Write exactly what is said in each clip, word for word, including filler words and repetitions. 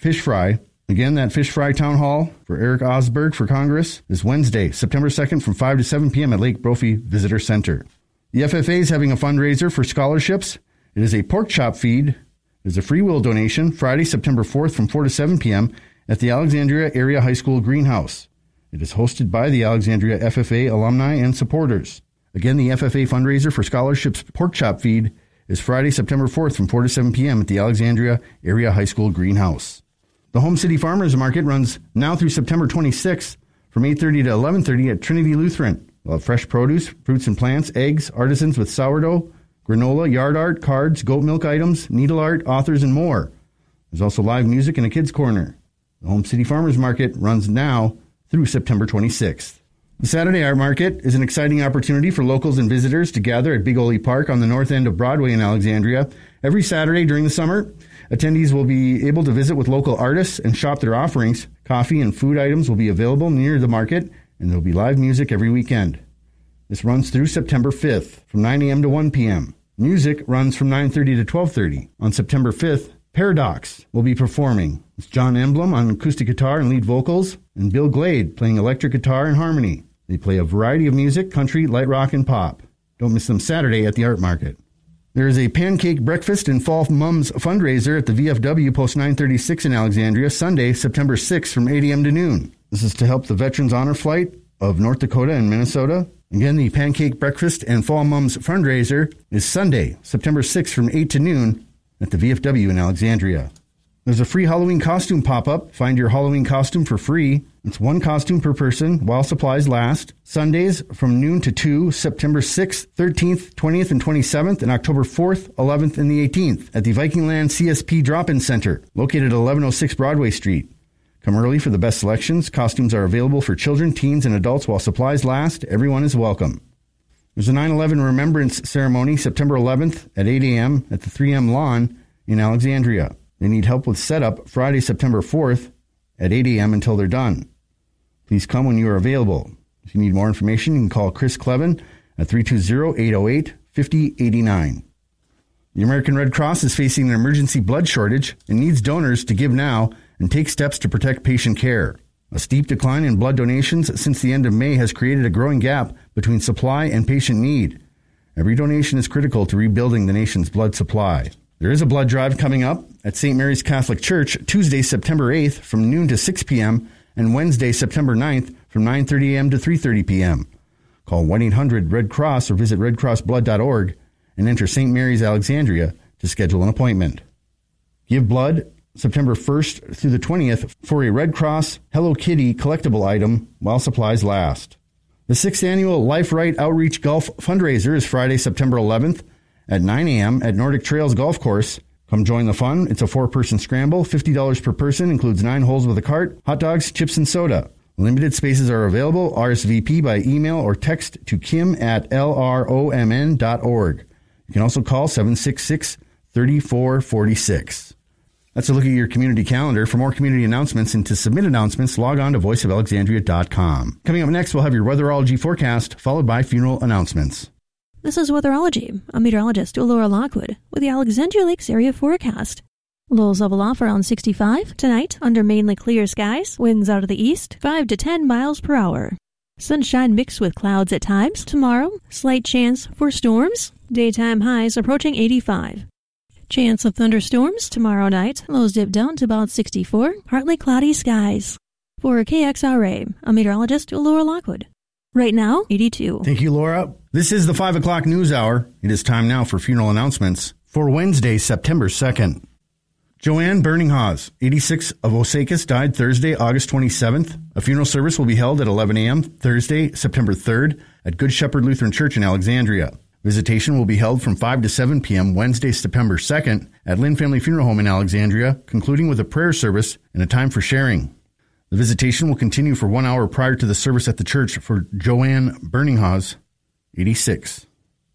fish fry. Again, that fish fry town hall for Eric Osberg for Congress is Wednesday, September second from five to seven p.m. at Lake Brophy Visitor Center. The F F A is having a fundraiser for scholarships. It is a pork chop feed. It is a free will donation Friday, September fourth from four to seven p.m. at the Alexandria Area High School Greenhouse. It is hosted by the Alexandria F F A alumni and supporters. Again, the F F A fundraiser for scholarships pork chop feed is Friday, September fourth from four to seven p.m. at the Alexandria Area High School Greenhouse. The Home City Farmers Market runs now through September twenty-sixth from eight thirty to eleven thirty at Trinity Lutheran. We'll have fresh produce, fruits and plants, eggs, artisans with sourdough, granola, yard art, cards, goat milk items, needle art, authors, and more. There's also live music and a kids' corner. The Home City Farmers Market runs now through September twenty-sixth. The Saturday Art Market is an exciting opportunity for locals and visitors to gather at Big Ole Park on the north end of Broadway in Alexandria. Every Saturday during the summer, attendees will be able to visit with local artists and shop their offerings. Coffee and food items will be available near the market, and there will be live music every weekend. This runs through September fifth from nine a.m. to one p.m. Music runs from nine thirty to twelve thirty. On September fifth, Paradox will be performing. It's John Emblem on acoustic guitar and lead vocals, and Bill Glade playing electric guitar and harmony. They play a variety of music, country, light rock, and pop. Don't miss them Saturday at the Art Market. There is a pancake breakfast and fall mums fundraiser at the V F W Post nine thirty-six in Alexandria, Sunday, September sixth from eight a.m. to noon. This is to help the Veterans Honor Flight of North Dakota and Minnesota. Again, the pancake breakfast and fall mums fundraiser is Sunday, September sixth from eight to noon at the V F W in Alexandria. There's a free Halloween costume pop-up. Find your Halloween costume for free. It's one costume per person while supplies last. Sundays from noon to two, September sixth, thirteenth, twentieth, and twenty-seventh, and October fourth, eleventh, and the eighteenth at the Vikingland C S P Drop-In Center, located at eleven oh six Broadway Street. Come early for the best selections. Costumes are available for children, teens, and adults while supplies last. Everyone is welcome. There's a nine eleven Remembrance Ceremony September eleventh at eight a.m. at the three M Lawn in Alexandria. They need help with setup Friday, September fourth at eight a.m. until they're done. Please come when you are available. If you need more information, you can call Chris Clevin at three two zero, eight oh eight, five oh eight nine. The American Red Cross is facing an emergency blood shortage and needs donors to give now and take steps to protect patient care. A steep decline in blood donations since the end of May has created a growing gap between supply and patient need. Every donation is critical to rebuilding the nation's blood supply. There is a blood drive coming up at Saint Mary's Catholic Church Tuesday, September eighth from noon to six p.m. and Wednesday, September ninth from nine thirty a.m. to three thirty p.m. Call one eight hundred red cross or visit red cross blood dot org and enter Saint Mary's Alexandria to schedule an appointment. Give blood September first through the twentieth for a Red Cross Hello Kitty collectible item while supplies last. The sixth annual Life Right Outreach Golf Fundraiser is Friday, September eleventh at nine a.m. at Nordic Trails Golf Course. Come join the fun. It's a four-person scramble. fifty dollars per person, includes nine holes with a cart, hot dogs, chips, and soda. Limited spaces are available. R S V P by email or text to kim at l r o m n dot org. You can also call seven six six, three four four six. That's a look at your community calendar. For more community announcements and to submit announcements, log on to voice of alexandria dot com. Coming up next, we'll have your weatherology forecast, followed by funeral announcements. This is Weatherology. I'm meteorologist Laura Lockwood with the Alexandria Lakes area forecast. Lows level off around sixty-five. Tonight, under mainly clear skies, winds out of the east, five to ten miles per hour. Sunshine mixed with clouds at times. Tomorrow, slight chance for storms. Daytime highs approaching eighty-five. Chance of thunderstorms tomorrow night. Lows dip down to about sixty-four. Partly cloudy skies. For K X R A, I'm meteorologist Laura Lockwood. Right now, eighty-two. Thank you, Laura. This is the five o'clock news hour. It is time now for funeral announcements for Wednesday, September second. Joanne Burninghaus, eighty-six, of Osakis, died Thursday, August twenty-seventh. A funeral service will be held at eleven a.m. Thursday, September third at Good Shepherd Lutheran Church in Alexandria. Visitation will be held from five to seven p.m. Wednesday, September second at Lynn Family Funeral Home in Alexandria, concluding with a prayer service and a time for sharing. The visitation will continue for one hour prior to the service at the church for Joanne Burninghaus, eighty-six.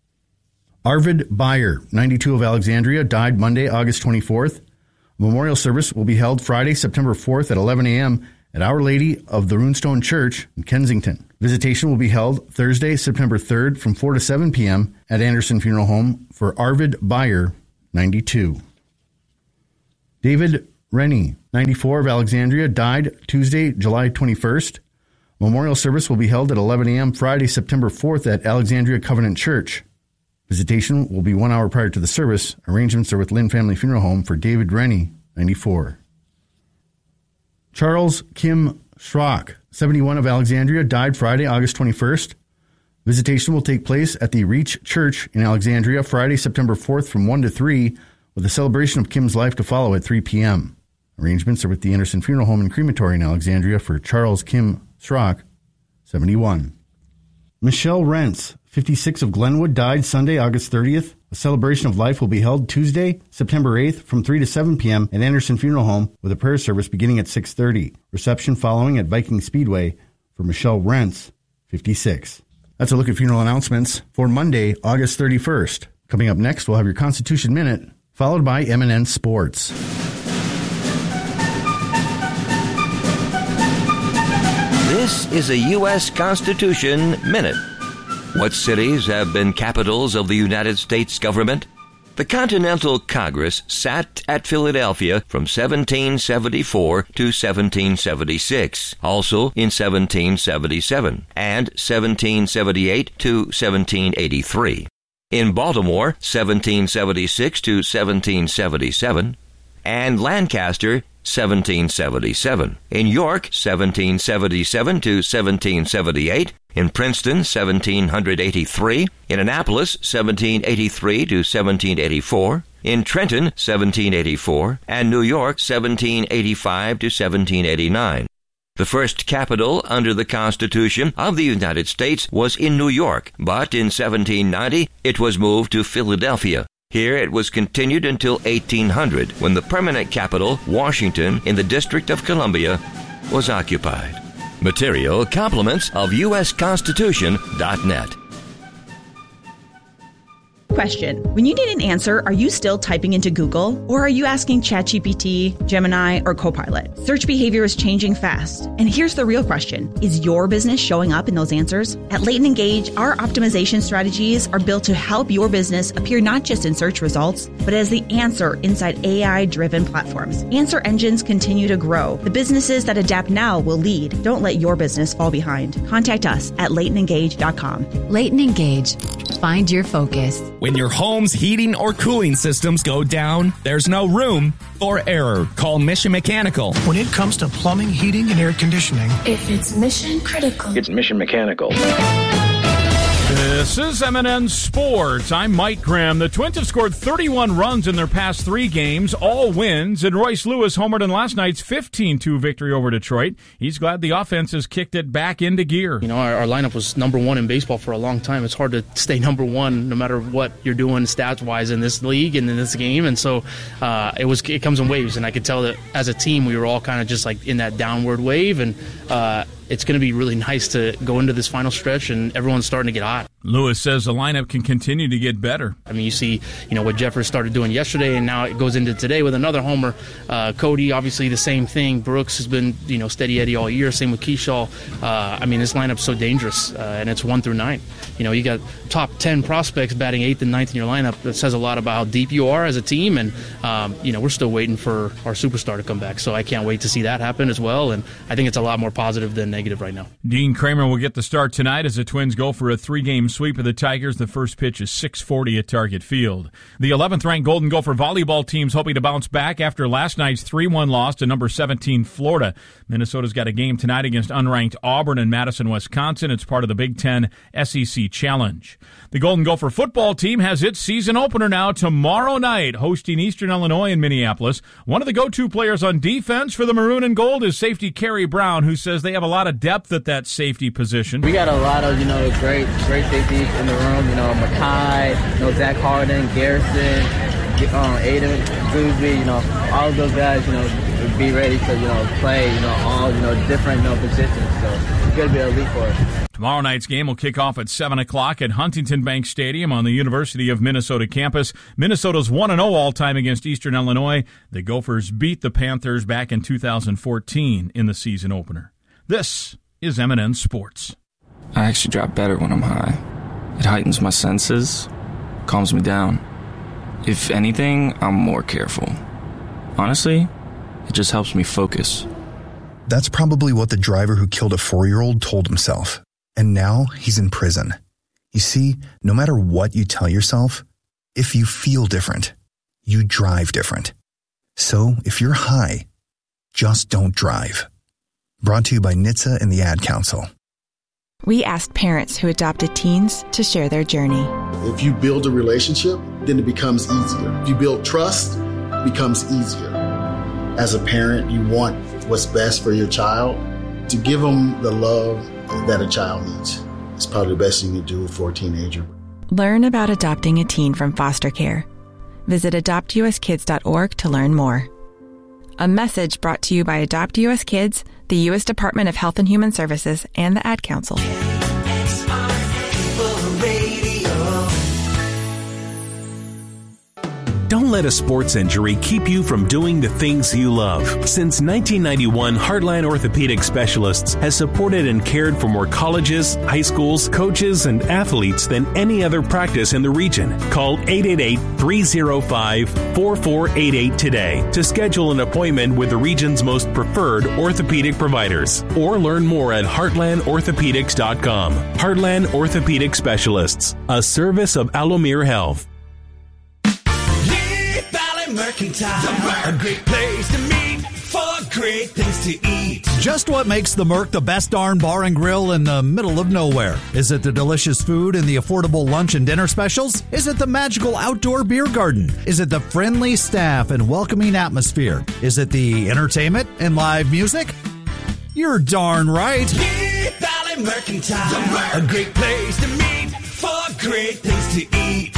Arvid Beyer, ninety-two, of Alexandria, died Monday, August twenty-fourth. A memorial service will be held Friday, September fourth at eleven a.m. at Our Lady of the Runestone Church in Kensington. Visitation will be held Thursday, September third from four to seven p.m. at Anderson Funeral Home for Arvid Beyer, ninety-two. David Rennie, ninety-four, of Alexandria, died Tuesday, July twenty-first. Memorial service will be held at eleven a.m. Friday, September fourth at Alexandria Covenant Church. Visitation will be one hour prior to the service. Arrangements are with Lynn Family Funeral Home for David Rennie, ninety-four. Charles Kim Schrock, seventy-one, of Alexandria, died Friday, August twenty-first. Visitation will take place at the Reach Church in Alexandria Friday, September fourth from one to three, with a celebration of Kim's life to follow at three p.m. Arrangements are with the Anderson Funeral Home and Crematory in Alexandria for Charles Kim Schrock, seventy-one. Michelle Rentz, fifty-six, of Glenwood, died Sunday, August thirtieth. A celebration of life will be held Tuesday, September eighth from three to seven p.m. at Anderson Funeral Home with a prayer service beginning at six thirty. Reception following at Viking Speedway for Michelle Rentz, fifty-six. That's a look at funeral announcements for Monday, August thirty-first. Coming up next, we'll have your Constitution Minute, followed by M and N Sports. This is a U S Constitution Minute. What cities have been capitals of the United States government? The Continental Congress sat at Philadelphia from seventeen seventy-four to seventeen seventy-six, also in seventeen seventy-seven, and seventeen seventy-eight to seventeen eighty-three. In Baltimore, seventeen seventy-six to seventeen seventy-seven, and Lancaster, seventeen seventy-seven. In York, seventeen seventy-seven to seventeen seventy-eight. In Princeton, seventeen eighty-three. In Annapolis, seventeen eighty-three to seventeen eighty-four. In Trenton, seventeen eighty-four. And New York, seventeen eighty-five to seventeen eighty-nine. The first capital under the Constitution of the United States was in New York, but in seventeen ninety it was moved to Philadelphia. Here it was continued until eighteen hundred, when the permanent capital, Washington, in the District of Columbia, was occupied. Material compliments of U S Constitution dot net. Question. When you need an answer, are you still typing into Google? Or are you asking ChatGPT, Gemini, or Copilot? Search behavior is changing fast. And here's the real question. Is your business showing up in those answers? At Leighton Engage, our optimization strategies are built to help your business appear not just in search results, but as the answer inside A I-driven platforms. Answer engines continue to grow. The businesses that adapt now will lead. Don't let your business fall behind. Contact us at Leighton Engage dot com. Leighton Engage. Find your focus. When your home's heating or cooling systems go down, there's no room for error. Call Mission Mechanical. When it comes to plumbing, heating, and air conditioning, if it's mission critical, it's Mission Mechanical. This is M and N Sports. I'm Mike Graham. The Twins have scored thirty-one runs in their past three games, all wins, and Royce Lewis homered in last night's fifteen two victory over Detroit. He's glad the offense has kicked it back into gear. You know, our, our lineup was number one in baseball for a long time. It's hard to stay number one no matter what you're doing stats-wise in this league and in this game, and so uh, it was it comes in waves, and I could tell that as a team we were all kind of just like in that downward wave, and uh, it's going to be really nice to go into this final stretch, and everyone's starting to get hot. Lewis says the lineup can continue to get better. I mean, you see, you know, what Jeffers started doing yesterday, and now it goes into today with another homer. Uh, Cody, obviously the same thing. Brooks has been, you know, steady Eddie all year. Same with Keyshaw. Uh, I mean, this lineup's so dangerous, uh, and it's one through nine. You know, you got top ten prospects batting eighth and ninth in your lineup. That says a lot about how deep you are as a team, and, um, you know, we're still waiting for our superstar to come back. So I can't wait to see that happen as well, and I think it's a lot more positive than negative right now. Dean Kramer will get the start tonight as the Twins go for a three-game sweep of the Tigers. The first pitch is six forty at Target Field. The eleventh-ranked Golden Gopher volleyball team's hoping to bounce back after last night's three one loss to number seventeen Florida. Minnesota's got a game tonight against unranked Auburn in Madison, Wisconsin. It's part of the Big Ten S E C Challenge. The Golden Gopher football team has its season opener now tomorrow night, hosting Eastern Illinois in Minneapolis. One of the go-to players on defense for the Maroon and Gold is safety Kerry Brown, who says they have a lot of depth at that safety position. We got a lot of, you know, great great safeties in the room. You know, Mackay, you know, Zach Harden, Garrison, um, Aiden Goosby, you know, all of those guys, you know, be ready to, you know, play, you know, all, you know, different, you know, positions. So it's going to be elite for us. Tomorrow night's game will kick off at seven o'clock at Huntington Bank Stadium on the University of Minnesota campus. Minnesota's one and oh all-time against Eastern Illinois. The Gophers beat the Panthers back in two thousand fourteen in the season opener. This is M and N Sports. I actually drop better when I'm high. It heightens my senses, calms me down. If anything, I'm more careful. Honestly, It just helps me focus. That's probably what the driver who killed a four-year-old told himself. And now he's in prison. You see, no matter what you tell yourself, if you feel different, you drive different. So if you're high, just don't drive. Brought to you by N H T S A and the Ad Council. We asked parents who adopted teens to share their journey. If you build a relationship, then it becomes easier. If you build trust, it becomes easier. As a parent, you want what's best for your child. To give them the love that a child needs. It's probably the best thing you do for a teenager. Learn about adopting a teen from foster care. Visit adopt u s kids dot org to learn more. A message brought to you by Adopt U S Kids, the U S Department of Health and Human Services, and the Ad Council. Don't let a sports injury keep you from doing the things you love. Since nineteen ninety-one, Heartland Orthopedic Specialists has supported and cared for more colleges, high schools, coaches, and athletes than any other practice in the region. Call eight eight eight, three oh five, four four eight eight today to schedule an appointment with the region's most preferred orthopedic providers. Or learn more at heartland orthopedics dot com. Heartland Orthopedic Specialists, a service of Alomere Health. Mercantile, a great place to meet for great things to eat. Just what makes the Merc the best darn bar and grill in the middle of nowhere? Is it the delicious food and the affordable lunch and dinner specials? Is it the magical outdoor beer garden? Is it the friendly staff and welcoming atmosphere? Is it the entertainment and live music? You're darn right. Deep Valley Mercantile, a great place to meet for great things to eat.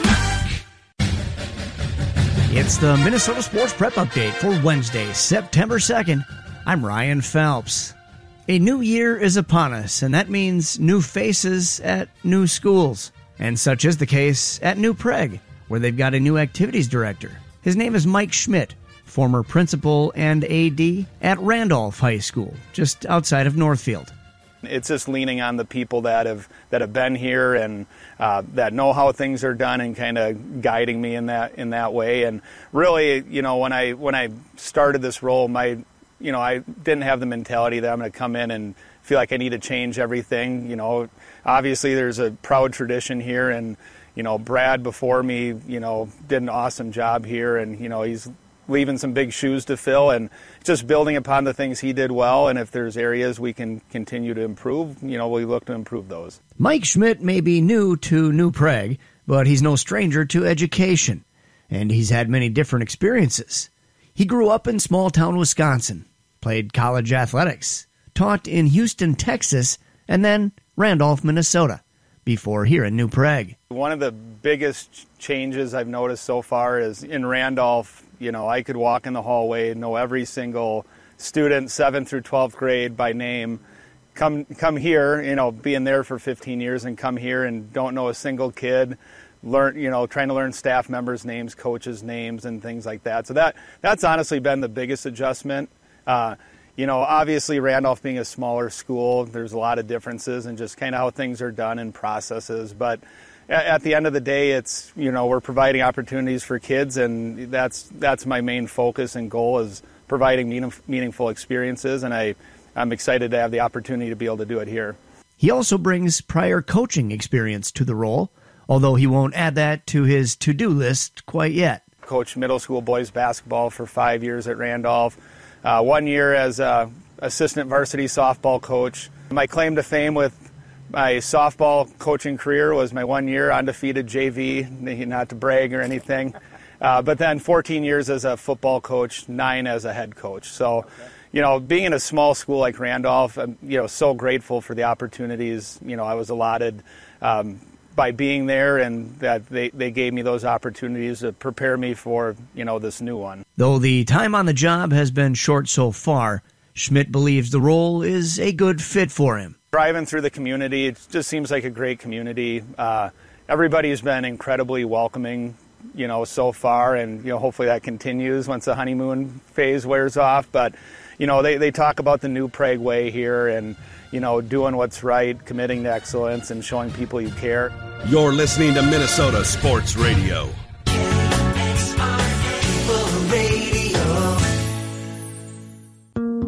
It's the Minnesota Sports Prep Update for Wednesday, September second. I'm Ryan Phelps. A new year is upon us, and that means new faces at new schools. And such is the case at New Prague, where they've got a new activities director. His name is Mike Schmidt, former principal and A D at Randolph High School, just outside of Northfield. It's just leaning on the people that have that have been here and uh, that know how things are done and kind of guiding me in that in that way. And really, you know, when I when I started this role, my you know I didn't have the mentality that I'm going to come in and feel like I need to change everything. You know, obviously there's a proud tradition here, and you know Brad before me, you know, did an awesome job here, and you know he's leaving some big shoes to fill, and just building upon the things he did well, and if there's areas we can continue to improve, you know, we look to improve those. Mike Schmidt may be new to New Prague, but he's no stranger to education, and he's had many different experiences. He grew up in small-town Wisconsin, played college athletics, taught in Houston, Texas, and then Randolph, Minnesota, before here in New Prague. One of the biggest changes I've noticed so far is in Randolph, you know, I could walk in the hallway, know every single student, seventh through twelfth grade by name. Come come here, you know, being there for fifteen years and come here and don't know a single kid. Learn, you know, trying to learn staff members' names, coaches' names, and things like that. So that that's honestly been the biggest adjustment. Uh, you know, obviously Randolph being a smaller school, there's a lot of differences in just kind of how things are done and processes. But at the end of the day, it's, you know, we're providing opportunities for kids, and that's that's my main focus and goal is providing meaning, meaningful experiences, and I, I'm excited to have the opportunity to be able to do it here. He also brings prior coaching experience to the role, although he won't add that to his to-do list quite yet. Coached middle school boys basketball for five years at Randolph, uh, one year as a assistant varsity softball coach. My claim to fame with my softball coaching career was my one year undefeated J V, not to brag or anything, uh, but then fourteen years as a football coach, nine as a head coach. So, you know, being in a small school like Randolph, I'm, you know, so grateful for the opportunities, you know, I was allotted um, by being there, and that they, they gave me those opportunities to prepare me for, you know, this new one. Though the time on the job has been short so far, Schmidt believes the role is a good fit for him. Driving through the community, it just seems like a great community. Uh, everybody's been incredibly welcoming, you know, so far, and, you know, hopefully that continues once the honeymoon phase wears off. But, you know, they, they talk about the New Prague way here and, you know, doing what's right, committing to excellence, and showing people you care. You're listening to Minnesota Sports Radio.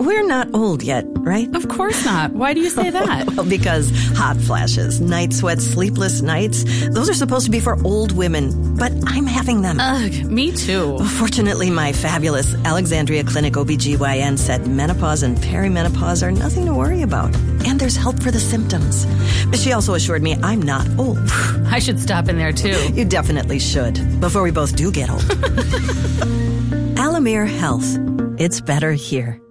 We're not old yet, right? Of course not. Why do you say that? Well, because hot flashes, night sweats, sleepless nights, those are supposed to be for old women, but I'm having them. Ugh, me too. Fortunately, my fabulous Alexandria Clinic O B G Y N said menopause and perimenopause are nothing to worry about. And there's help for the symptoms. She also assured me I'm not old. I should stop in there too. You definitely should, before we both do get old. Alamere Health. It's better here.